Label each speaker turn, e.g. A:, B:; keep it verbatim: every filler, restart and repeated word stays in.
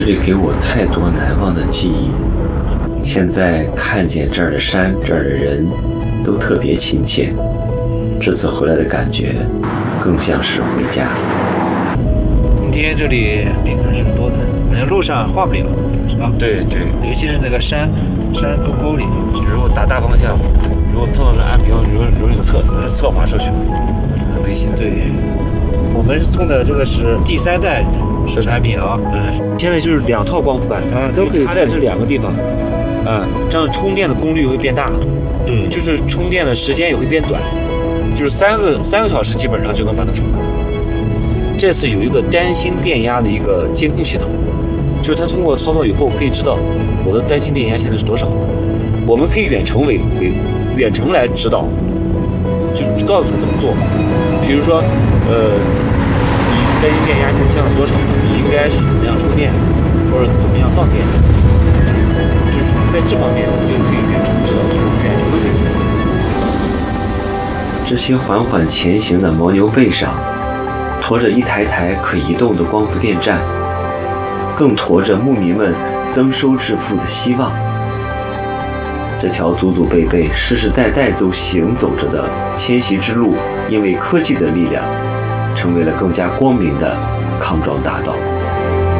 A: 这里给我太多难忘的记忆。现在看见这儿的山，这儿的人，都特别亲切。这次回来的感觉，更像是回家。
B: 冬天这里病还是多的，好像路上画不了，是吧？
C: 对对，
B: 尤其是那个山山沟沟里，
C: 如果打大方向，如果碰到这安平，容容易侧侧滑出去，很危险。
B: 对，我们送的这个是第三代是产品啊，
C: 嗯，现在就是两套光伏板
B: 啊，都可以
C: 插在这两个地方，啊，这样充电的功率会变大，
B: 嗯，
C: 就是充电的时间也会变短，就是三个三个小时基本上就能把它充满。这次有一个单芯电压的一个监控系统，就是它通过操作以后可以知道我的单芯电压现在是多少，我们可以远程为为远程来指导，就告诉他怎么做。比如说，呃，你单芯电压现在降到多少，你应该是怎么样充电，或者怎么样放电，就是在这方面我就可以远程指导，就是远程的可以。
A: 这些缓缓前行的牦牛背上，驮着一台台可移动的光伏电站，更驮着牧民们增收致富的希望。这条祖祖辈辈、世世代代都行走着的迁徙之路，因为科技的力量，成为了更加光明的康庄大道。